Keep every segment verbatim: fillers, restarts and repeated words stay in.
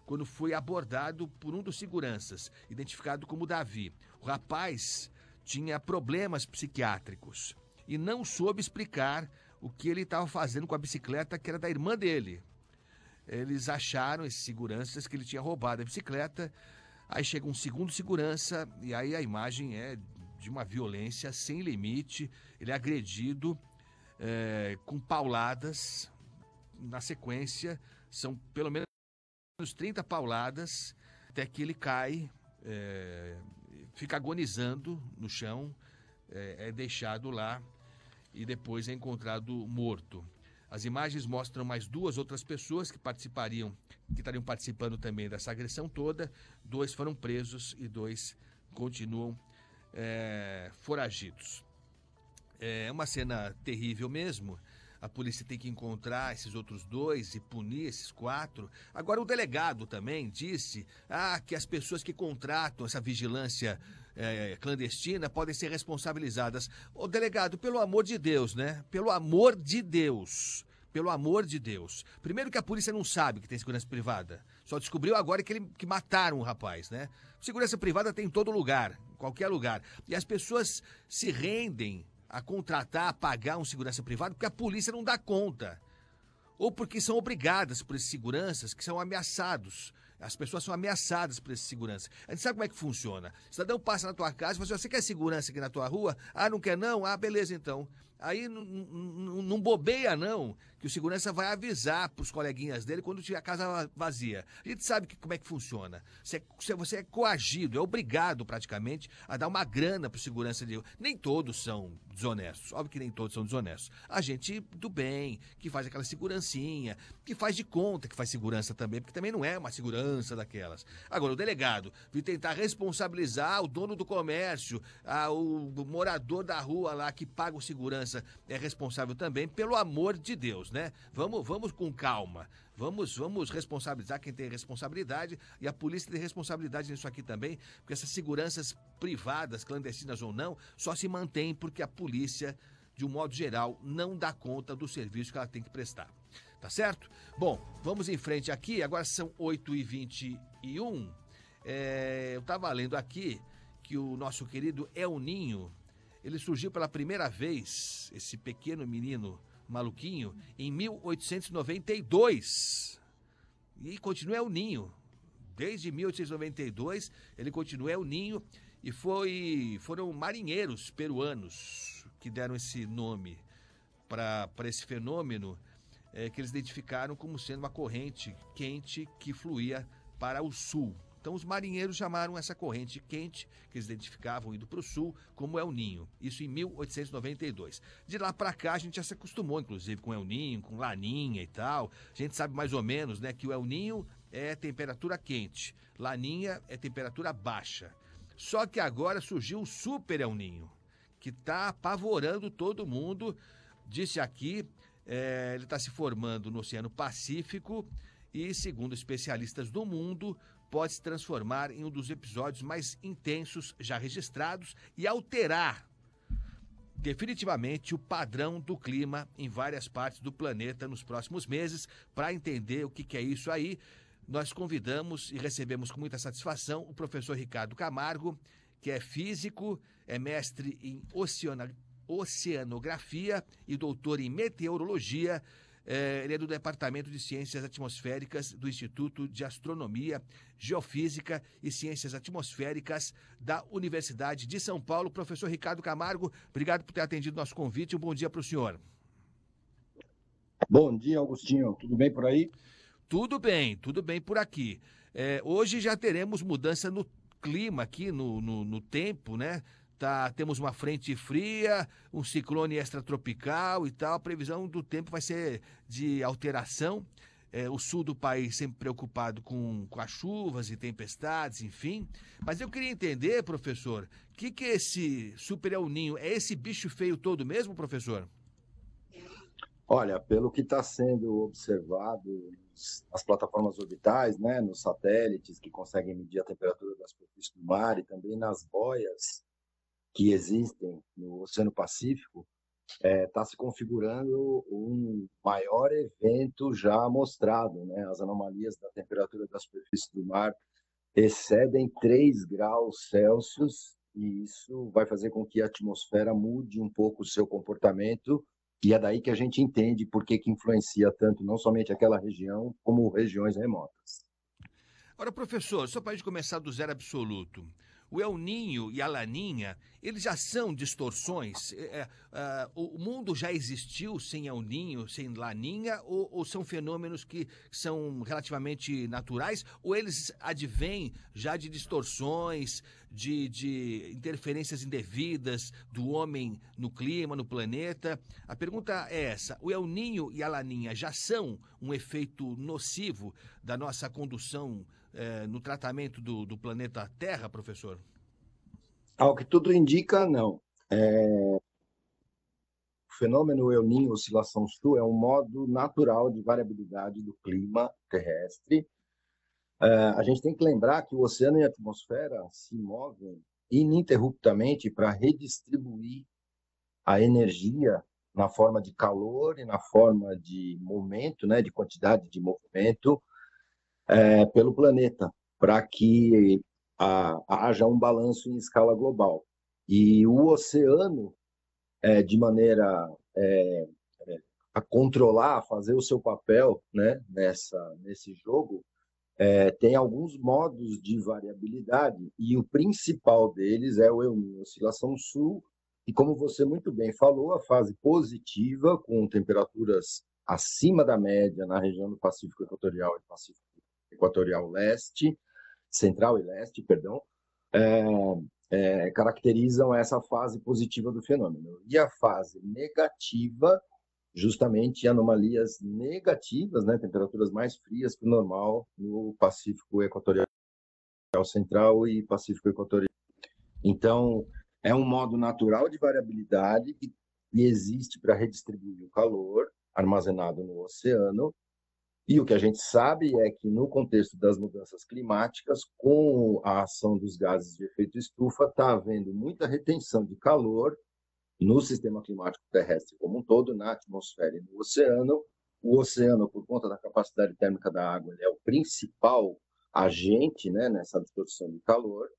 quando foi abordado por um dos seguranças, identificado como Davi. O rapaz tinha problemas psiquiátricos e não soube explicar o que ele estava fazendo com a bicicleta que era da irmã dele. Eles acharam, esses seguranças, que ele tinha roubado a bicicleta. Aí chega um segundo segurança e aí a imagem é de uma violência sem limite. Ele é agredido é, com pauladas. Na sequência, são pelo menos trinta pauladas, até que ele cai, é, fica agonizando no chão, é, é deixado lá e depois é encontrado morto. As imagens mostram mais duas outras pessoas que participariam, que estariam participando também dessa agressão toda. Dois foram presos e dois continuam é, foragidos. É uma cena terrível mesmo. A polícia tem que encontrar esses outros dois e punir esses quatro. Agora, o delegado também disse ah, que as pessoas que contratam essa vigilância é, clandestina podem ser responsabilizadas. Ô, delegado, pelo amor de Deus, né? Pelo amor de Deus. Pelo amor de Deus. Primeiro que a polícia não sabe que tem segurança privada. Só descobriu agora que, ele, que mataram o rapaz, né? Segurança privada tem em todo lugar, em qualquer lugar. E as pessoas se rendem a contratar, a pagar um segurança privado porque a polícia não dá conta. Ou porque são obrigadas por esses seguranças que são ameaçados. As pessoas são ameaçadas por esses seguranças. A gente sabe como é que funciona. O cidadão passa na tua casa e fala assim, você quer segurança aqui na tua rua? Ah, não quer não? Ah, beleza então. Aí não bobeia não, que o segurança vai avisar para os coleguinhas dele quando tiver a casa vazia. A gente sabe que, como é que funciona. Você, você é coagido, é obrigado praticamente a dar uma grana para o segurança dele. Nem todos são desonestos, óbvio que nem todos são desonestos. A gente do bem, que faz aquela segurancinha, que faz de conta que faz segurança também, porque também não é uma segurança daquelas. Agora, o delegado vir tentar responsabilizar o dono do comércio, a, o morador da rua lá que paga o segurança, é responsável também, pelo amor de Deus, né? Vamos, vamos com calma, vamos, vamos responsabilizar quem tem responsabilidade e a polícia tem responsabilidade nisso aqui também, porque essas seguranças privadas, clandestinas ou não, só se mantêm porque a polícia, de um modo geral, não dá conta do serviço que ela tem que prestar. Tá certo? Bom, vamos em frente aqui, agora são oito e vinte e um. É, eu estava lendo aqui que o nosso querido El Ninho, ele surgiu pela primeira vez, esse pequeno menino maluquinho, em mil oitocentos e noventa e dois. E continua El Ninho. Desde mil oitocentos e noventa e dois, ele continua El Ninho e foi, foram marinheiros peruanos que deram esse nome para esse fenômeno, é, que eles identificaram como sendo uma corrente quente que fluía para o sul. Então, os marinheiros chamaram essa corrente quente, que eles identificavam indo para o sul, como El Ninho. Isso em mil oitocentos e noventa e dois. De lá para cá, a gente já se acostumou, inclusive, com El Ninho, com Laninha e tal. A gente sabe mais ou menos, né, que o El Ninho é temperatura quente, Laninha é temperatura baixa. Só que agora surgiu o Super El Ninho, que está apavorando todo mundo. Disse aqui, é, ele está se formando no Oceano Pacífico e, segundo especialistas do mundo, pode se transformar em um dos episódios mais intensos já registrados e alterar definitivamente o padrão do clima em várias partes do planeta nos próximos meses. Para entender o que, que é isso aí, nós convidamos e recebemos com muita satisfação o professor Ricardo Camargo, que é físico, é mestre em oceana, oceanografia e doutor em meteorologia. É, ele é do Departamento de Ciências Atmosféricas do Instituto de Astronomia, Geofísica e Ciências Atmosféricas da Universidade de São Paulo. Professor Ricardo Camargo, obrigado por ter atendido nosso convite. Um bom dia para o senhor. Bom dia, Augustinho. Tudo bem por aí? Tudo bem, tudo bem por aqui. É, hoje já teremos mudança no clima aqui, no, no, no tempo, né? Tá, temos uma frente fria, um ciclone extratropical e tal. A previsão do tempo vai ser de alteração. É, o sul do país sempre preocupado com, com as chuvas e tempestades, enfim. Mas eu queria entender, professor, o que, que é esse Super El Ninho? É esse bicho feio todo mesmo, professor? Olha, pelo que está sendo observado nas plataformas orbitais, né, nos satélites que conseguem medir a temperatura das superfícies do mar e também nas boias que existem no Oceano Pacífico, está é, se configurando um maior evento já mostrado, né? As anomalias da temperatura da superfície do mar excedem três graus Celsius, e isso vai fazer com que a atmosfera mude um pouco o seu comportamento, e é daí que a gente entende por que, que influencia tanto não somente aquela região, como regiões remotas. Ora, professor, só para a gente começar do zero absoluto, o El Ninho e a Laninha, eles já são distorções? É, é, o mundo já existiu sem El Ninho, sem Laninha, ou, ou são fenômenos que são relativamente naturais, ou eles advêm já de distorções, de, de interferências indevidas do homem no clima, no planeta? A pergunta é essa: o El Ninho e a Laninha já são um efeito nocivo da nossa condução É, no tratamento do, do planeta Terra, professor? Ao que tudo indica, não. É... O fenômeno El Niño, oscilação sul, é um modo natural de variabilidade do clima terrestre. É, a gente tem que lembrar que o oceano e a atmosfera se movem ininterruptamente para redistribuir a energia na forma de calor e na forma de momento, né, de quantidade de movimento, É, pelo planeta, para que a, haja um balanço em escala global. E o oceano, é, de maneira é, é, a controlar, a fazer o seu papel, né, nessa, nesse jogo, é, tem alguns modos de variabilidade, e o principal deles é o El Niño, oscilação sul, e como você muito bem falou, a fase positiva, com temperaturas acima da média na região do Pacífico Equatorial e Pacífico Equatorial Leste, Central e Leste, perdão, é, é, caracterizam essa fase positiva do fenômeno. E a fase negativa, justamente anomalias negativas, né, temperaturas mais frias que o normal no Pacífico Equatorial Central e Pacífico Equatorial. Então, é um modo natural de variabilidade que existe para redistribuir o calor armazenado no oceano. E o que a gente sabe é que, no contexto das mudanças climáticas, com a ação dos gases de efeito estufa, está havendo muita retenção de calor no sistema climático terrestre como um todo, na atmosfera e no oceano. O oceano, por conta da capacidade térmica da água, ele é o principal agente, né, nessa absorção de calor.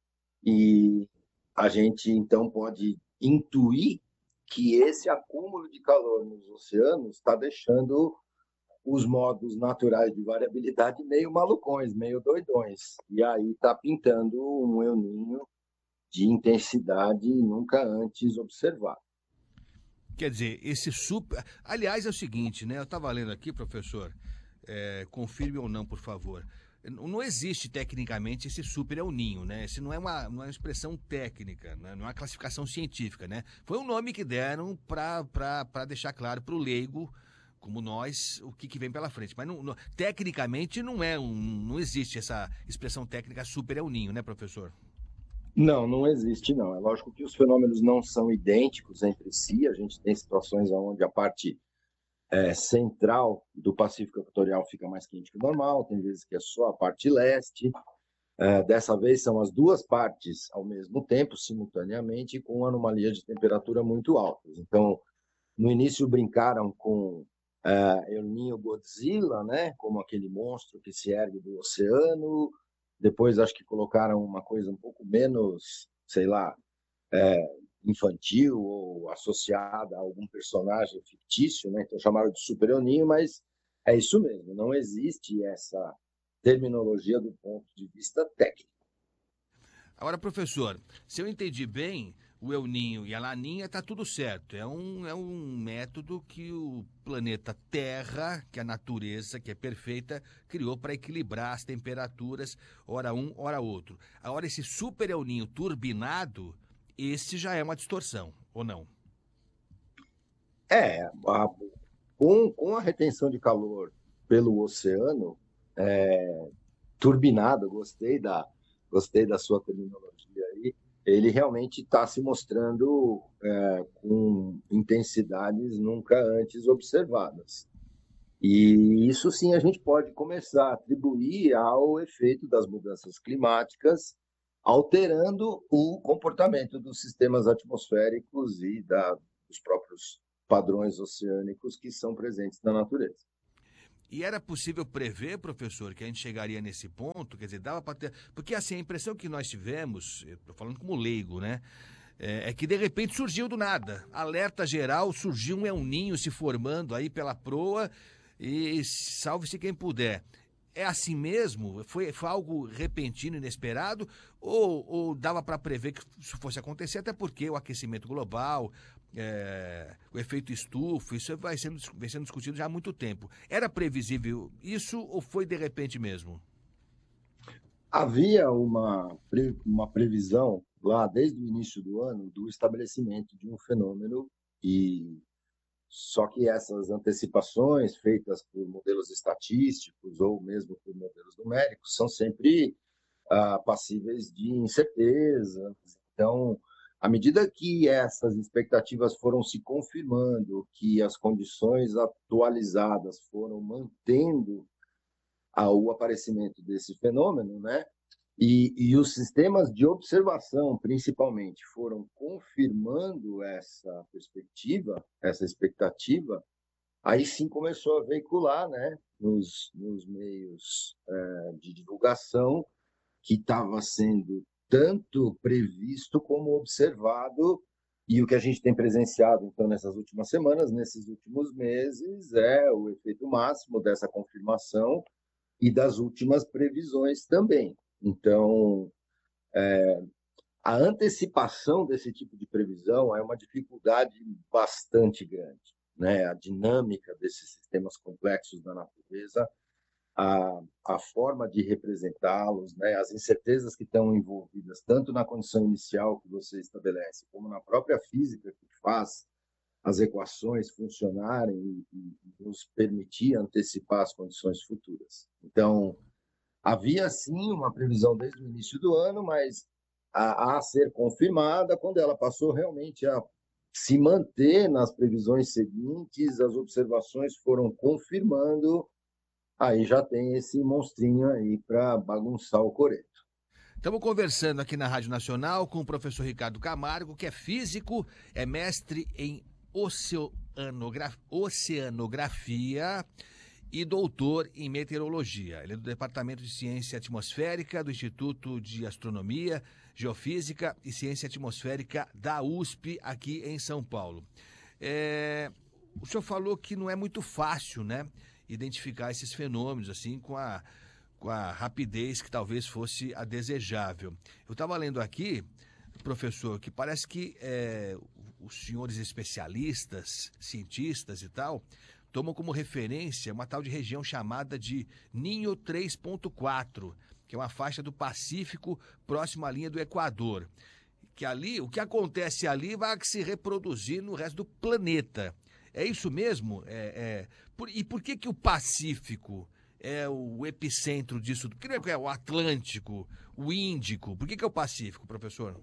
E a gente, então, pode intuir que esse acúmulo de calor nos oceanos está deixando os modos naturais de variabilidade meio malucões, meio doidões. E aí está pintando um El Niño de intensidade nunca antes observado. Quer dizer, esse super... Aliás, é o seguinte, né? Eu estava lendo aqui, professor, é, confirme ou não, por favor. Não existe tecnicamente esse super El Ninho, né? Esse não é uma, não é uma expressão técnica, né? Não é uma classificação científica, né? Foi um nome que deram para deixar claro para o leigo, como nós, o que, que vem pela frente. Mas não, não, tecnicamente não é um, não existe essa expressão técnica super El Ninho, né, professor? Não, não existe, não. É lógico que os fenômenos não são idênticos entre si. A gente tem situações onde a parte é, central do Pacífico Equatorial fica mais quente que o normal, tem vezes que é só a parte leste. É, dessa vez são as duas partes ao mesmo tempo, simultaneamente, com anomalias de temperatura muito altas. Então, no início brincaram com Uh, El Niño Godzilla, né, como aquele monstro que se ergue do oceano. Depois acho que colocaram uma coisa um pouco menos, sei lá, é, infantil ou associada a algum personagem fictício, né? Então chamaram de Super El Niño, mas é isso mesmo, não existe essa terminologia do ponto de vista técnico. Agora, professor, se eu entendi bem, o El Ninho e a Laninha tá tudo certo. É um, é um método que o planeta Terra, que a natureza, que é perfeita, criou para equilibrar as temperaturas, hora um, hora outro. Agora, esse super El Ninho turbinado, esse já é uma distorção, ou não? É, a, com, com a retenção de calor pelo oceano, é, turbinado, gostei da, gostei da sua terminologia aí, ele realmente está se mostrando é, com intensidades nunca antes observadas. E isso sim a gente pode começar a atribuir ao efeito das mudanças climáticas, alterando o comportamento dos sistemas atmosféricos e da, os próprios padrões oceânicos que são presentes na natureza. E era possível prever, professor, que a gente chegaria nesse ponto? Quer dizer, dava para ter... Porque, assim, a impressão que nós tivemos, eu estou falando como leigo, né? É, é que, de repente, surgiu do nada. Alerta geral, surgiu um El Ninho se formando aí pela proa e salve-se quem puder. É assim mesmo? Foi, foi algo repentino, inesperado? Ou, ou dava para prever que isso fosse acontecer? Até porque o aquecimento global, é, o efeito estufa, isso vai sendo, vem sendo discutido já há muito tempo. Era previsível isso ou foi de repente mesmo? Havia uma, uma previsão lá desde o início do ano do estabelecimento de um fenômeno e só que essas antecipações feitas por modelos estatísticos ou mesmo por modelos numéricos são sempre ah, passíveis de incerteza. Então, à medida que essas expectativas foram se confirmando, que as condições atualizadas foram mantendo o aparecimento desse fenômeno, né? E, e os sistemas de observação, principalmente, foram confirmando essa perspectiva, essa expectativa, aí sim começou a veicular, né, nos, nos meios é, de divulgação que estava sendo tanto previsto como observado, e o que a gente tem presenciado, então, nessas últimas semanas, nesses últimos meses, é o efeito máximo dessa confirmação e das últimas previsões também. Então, é, a antecipação desse tipo de previsão é uma dificuldade bastante grande, né? A dinâmica desses sistemas complexos da natureza, a, a forma de representá-los, né? As incertezas que estão envolvidas, tanto na condição inicial que você estabelece, como na própria física que faz as equações funcionarem e, e nos permitir antecipar as condições futuras. Então, havia, sim, uma previsão desde o início do ano, mas a, a ser confirmada quando ela passou realmente a se manter nas previsões seguintes, as observações foram confirmando, aí já tem esse monstrinho aí para bagunçar o coreto. Estamos conversando aqui na Rádio Nacional com o professor Ricardo Camargo, que é físico, é mestre em oceanografia, oceanografia e doutor em meteorologia. Ele é do Departamento de Ciência Atmosférica do Instituto de Astronomia, Geofísica e Ciência Atmosférica da U S P, aqui em São Paulo. É, o senhor falou que não é muito fácil, né, identificar esses fenômenos assim com a, com a rapidez que talvez fosse a desejável. Eu estava lendo aqui, professor, que parece que é, os senhores especialistas, cientistas e tal, tomam como referência uma tal de região chamada de Ninho três ponto quatro, que é uma faixa do Pacífico próximo à linha do Equador. Que ali, o que acontece ali vai se reproduzir no resto do planeta. É isso mesmo? É, é... Por... E por que que o Pacífico é o epicentro disso? Por que não é o Atlântico, o Índico? Por que que é o Pacífico, professor?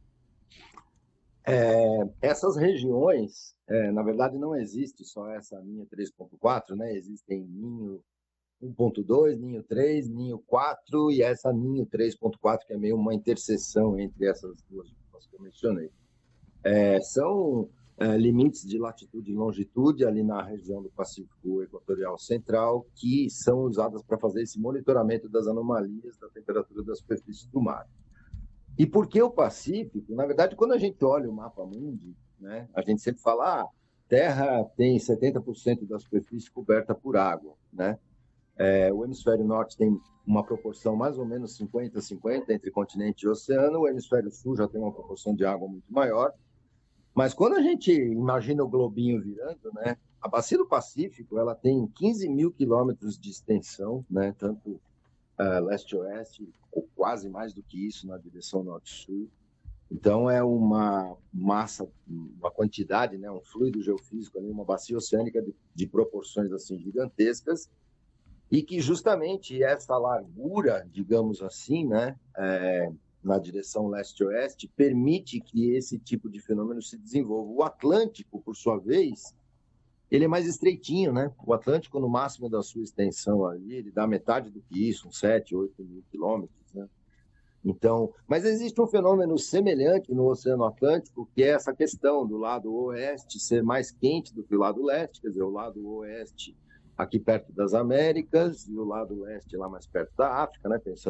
É, essas regiões, é, na verdade, não existe só essa linha três ponto quatro, né? Existem ninho um ponto dois, ninho três, ninho quatro e essa ninho três ponto quatro, que é meio uma interseção entre essas duas que eu mencionei. É, são é, limites de latitude e longitude ali na região do Pacífico Equatorial Central que são usadas para fazer esse monitoramento das anomalias da temperatura da superfície do mar. E por que o Pacífico? Na verdade, quando a gente olha o mapa mundi, né, a gente sempre fala, ah, Terra tem setenta por cento da superfície coberta por água, né? É, o hemisfério norte tem uma proporção mais ou menos cinquenta a cinquenta entre continente e oceano, o hemisfério sul já tem uma proporção de água muito maior. Mas quando a gente imagina o globinho virando, né, a bacia do Pacífico ela tem quinze mil quilômetros de extensão, né, tanto uh, leste-oeste, ou quase mais do que isso na direção norte-sul. Então, é uma massa, uma quantidade, né, um fluido geofísico, ali, uma bacia oceânica de, de proporções assim gigantescas, e que justamente essa largura, digamos assim, né, é, na direção leste-oeste, permite que esse tipo de fenômeno se desenvolva. O Atlântico, por sua vez, ele é mais estreitinho, né? O Atlântico, no máximo da sua extensão ali, ele dá metade do que isso, uns sete, oito mil quilômetros, né? Então, mas existe um fenômeno semelhante no Oceano Atlântico, que é essa questão do lado oeste ser mais quente do que o lado leste, quer dizer, o lado oeste aqui perto das Américas e o lado leste lá mais perto da África, né, pensando